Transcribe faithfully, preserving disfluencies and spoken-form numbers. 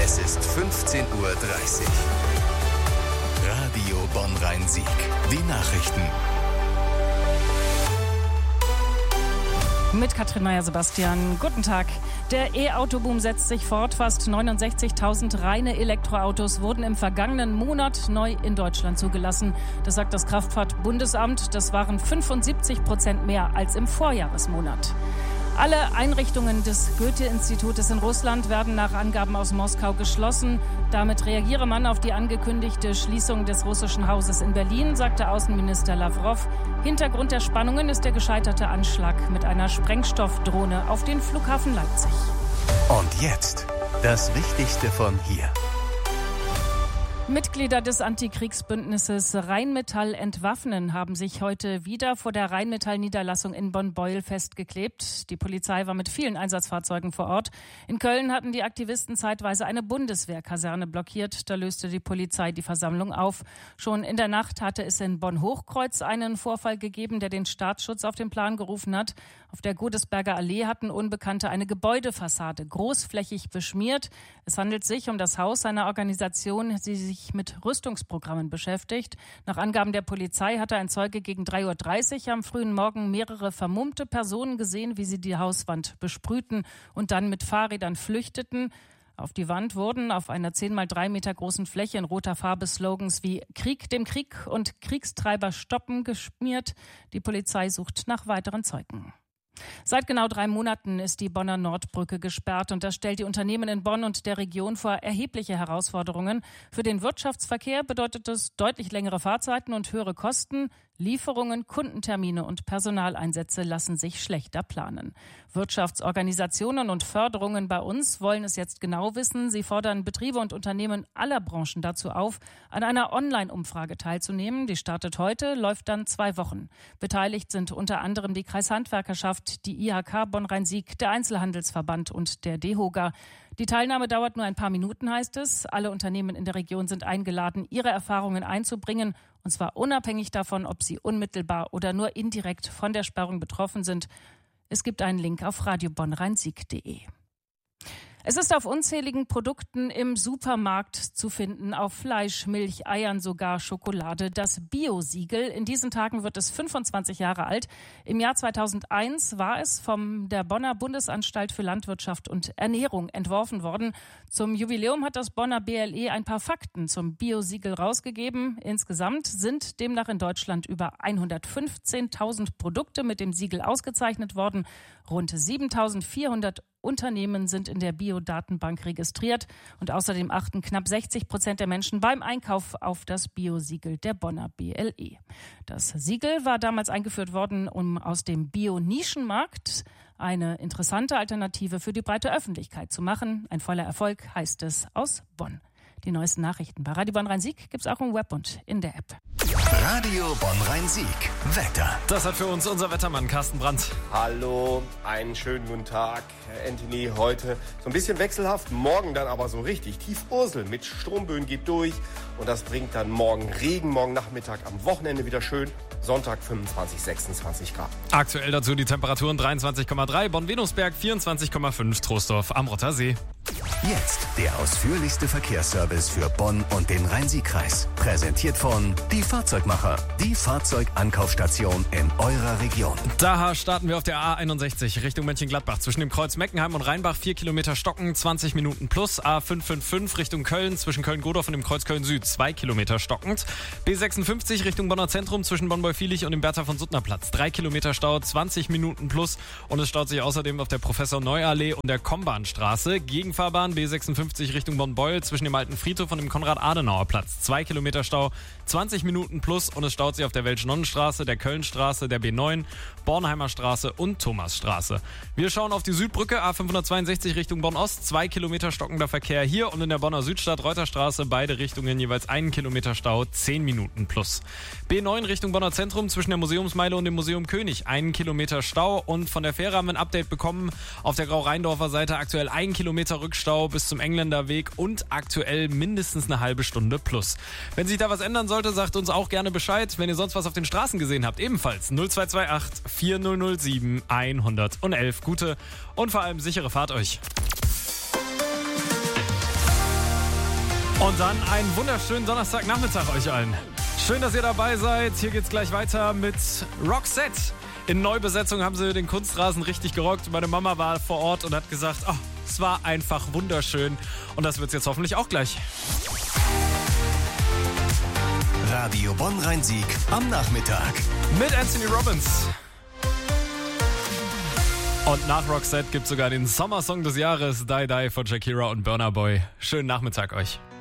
Es ist fünfzehn Uhr dreißig. Radio Bonn-Rhein-Sieg. Die Nachrichten. Mit Katrin Meyer-Sebastian. Guten Tag. Der E-Auto-Boom setzt sich fort. Fast neunundsechzigtausend reine Elektroautos wurden im vergangenen Monat neu in Deutschland zugelassen. Das sagt das Kraftfahrtbundesamt. Das waren fünfundsiebzig Prozent mehr als im Vorjahresmonat. Alle Einrichtungen des Goethe-Institutes in Russland werden nach Angaben aus Moskau geschlossen. Damit reagiere man auf die angekündigte Schließung des russischen Hauses in Berlin, sagte Außenminister Lavrov. Hintergrund der Spannungen ist der gescheiterte Anschlag mit einer Sprengstoffdrohne auf den Flughafen Leipzig. Und jetzt das Wichtigste von hier. Mitglieder des Antikriegsbündnisses Rheinmetall entwaffnen haben sich heute wieder vor der Rheinmetall-Niederlassung in Bonn-Beuel festgeklebt. Die Polizei war mit vielen Einsatzfahrzeugen vor Ort. In Köln hatten die Aktivisten zeitweise eine Bundeswehrkaserne blockiert. Da löste die Polizei die Versammlung auf. Schon in der Nacht hatte es in Bonn-Hochkreuz einen Vorfall gegeben, der den Staatsschutz auf den Plan gerufen hat. Auf der Godesberger Allee hatten Unbekannte eine Gebäudefassade großflächig beschmiert. Es handelt sich um das Haus einer Organisation, die sich mit Rüstungsprogrammen beschäftigt. Nach Angaben der Polizei hatte ein Zeuge gegen drei Uhr dreißig am frühen Morgen mehrere vermummte Personen gesehen, wie sie die Hauswand besprühten und dann mit Fahrrädern flüchteten. Auf die Wand wurden auf einer zehn mal drei Meter großen Fläche in roter Farbe Slogans wie Krieg dem Krieg und Kriegstreiber stoppen geschmiert. Die Polizei sucht nach weiteren Zeugen. Seit genau drei Monaten ist die Bonner Nordbrücke gesperrt und das stellt die Unternehmen in Bonn und der Region vor erhebliche Herausforderungen. Für den Wirtschaftsverkehr bedeutet es deutlich längere Fahrzeiten und höhere Kosten. Lieferungen, Kundentermine und Personaleinsätze lassen sich schlechter planen. Wirtschaftsorganisationen und Förderungen bei uns wollen es jetzt genau wissen. Sie fordern Betriebe und Unternehmen aller Branchen dazu auf, an einer Online-Umfrage teilzunehmen. Die startet heute, läuft dann zwei Wochen. Beteiligt sind unter anderem die Kreishandwerkerschaft, die I H K Bonn-Rhein-Sieg, der Einzelhandelsverband und der DEHOGA. Die Teilnahme dauert nur ein paar Minuten, heißt es. Alle Unternehmen in der Region sind eingeladen, ihre Erfahrungen einzubringen. Und zwar unabhängig davon, ob sie unmittelbar oder nur indirekt von der Sperrung betroffen sind. Es gibt einen Link auf radio bonn rhein sieg punkt de. Es ist auf unzähligen Produkten im Supermarkt zu finden, auf Fleisch, Milch, Eiern, sogar Schokolade. Das Bio-Siegel. In diesen Tagen wird es fünfundzwanzig Jahre alt. Im Jahr zweitausendeins war es von der Bonner Bundesanstalt für Landwirtschaft und Ernährung entworfen worden. Zum Jubiläum hat das Bonner B L E ein paar Fakten zum Bio-Siegel rausgegeben. Insgesamt sind demnach in Deutschland über hundertfünfzehntausend Produkte mit dem Siegel ausgezeichnet worden. Rund siebentausendvierhundert Unternehmen sind in der Bio-Datenbank registriert und außerdem achten knapp sechzig Prozent der Menschen beim Einkauf auf das Bio-Siegel der Bonner B L E. Das Siegel war damals eingeführt worden, um aus dem Bio-Nischenmarkt eine interessante Alternative für die breite Öffentlichkeit zu machen. Ein voller Erfolg, heißt es aus Bonn. Die neuesten Nachrichten bei Radio Bonn-Rhein-Sieg gibt es auch im Web und in der App. Radio Bonn-Rhein-Sieg. Wetter. Das hat für uns unser Wettermann Carsten Brandt. Hallo, einen schönen guten Tag, Herr Anthony. Heute so ein bisschen wechselhaft, morgen dann aber so richtig. Tiefursel mit Stromböen geht durch und das bringt dann morgen Regen, morgen Nachmittag, am Wochenende wieder schön. Sonntag fünfundzwanzig, sechsundzwanzig Grad. Aktuell dazu die Temperaturen dreiundzwanzig Komma drei, Bonn-Venusberg vierundzwanzig Komma fünf, Troisdorf am Rottersee. Jetzt der ausführlichste Verkehrsservice für Bonn und den Rhein-Sieg-Kreis. Präsentiert von Die Fahrzeugmacher, die Fahrzeugankaufstation in eurer Region. Daher starten wir auf der A einundsechzig Richtung Mönchengladbach. Zwischen dem Kreuz Meckenheim und Rheinbach vier Kilometer stocken, zwanzig Minuten plus. A fünfhundertfünfundfünfzig Richtung Köln zwischen Köln-Godorf und dem Kreuz Köln-Süd zwei Kilometer stockend. B sechsundfünfzig Richtung Bonner Zentrum zwischen Bonn-Beufilich und dem Bertha-von-Suttner-Platz drei Kilometer Stau, zwanzig Minuten plus. Und es staut sich außerdem auf der Professor-Neu-Allee und der Kombahnstraße. Gegenfahrbahn B sechsundfünfzig Richtung Bonn-Beuel zwischen dem alten Friedhof und dem Konrad-Adenauer-Platz. zwei Kilometer Stau, zwanzig Minuten plus und es staut sich auf der Welsch-Nonnenstraße, der Kölnstraße, der B neun, Bornheimer Straße und Thomasstraße. Wir schauen auf die Südbrücke A fünfhundertzweiundsechzig Richtung Bonn-Ost, zwei Kilometer stockender Verkehr hier und in der Bonner Südstadt Reuterstraße beide Richtungen jeweils einen Kilometer Stau, zehn Minuten plus. B neun Richtung Bonner Zentrum zwischen der Museumsmeile und dem Museum König, einen Kilometer Stau und von der Fähre haben wir ein Update bekommen. Auf der Grau-Rheindorfer Seite aktuell ein Kilometer Rückstau bis zum Engländerweg und aktuell mindestens eine halbe Stunde plus. Wenn sich da was ändern sollte, sagt uns auch gerne Bescheid. Wenn ihr sonst was auf den Straßen gesehen habt, ebenfalls null zwei zwei acht vier null null sieben hundertelf. Gute und vor allem sichere Fahrt euch. Und dann einen wunderschönen Donnerstagnachmittag euch allen. Schön, dass ihr dabei seid. Hier geht's gleich weiter mit Roxette. In Neubesetzung haben sie den Kunstrasen richtig gerockt. Meine Mama war vor Ort und hat gesagt, oh, es war einfach wunderschön. Und das wird's jetzt hoffentlich auch gleich. Radio Bonn-Rhein-Sieg am Nachmittag. Mit Anthony Robbins. Und nach Roxette gibt's sogar den Sommersong des Jahres, Die Die von Shakira und Burna Boy. Schönen Nachmittag euch.